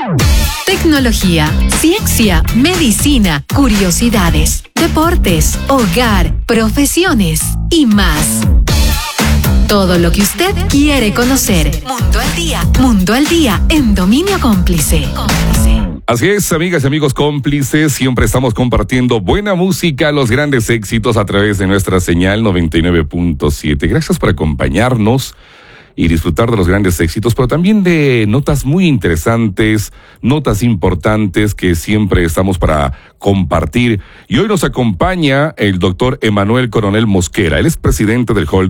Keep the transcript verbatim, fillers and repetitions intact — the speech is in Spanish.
Tecnología, ciencia, medicina, curiosidades, deportes, hogar, profesiones y más. Todo lo que usted quiere conocer. Mundo al día. Mundo al día en Dominio Cómplice. Cómplice. Así es, amigas y amigos cómplices, siempre estamos compartiendo buena música, los grandes éxitos a través de nuestra señal noventa y nueve punto siete. Gracias por acompañarnos y disfrutar de los grandes éxitos, pero también de notas muy interesantes, notas importantes que siempre estamos para compartir. Y hoy nos acompaña el doctor Emanuel Coronel Mosquera. Él es presidente del Hall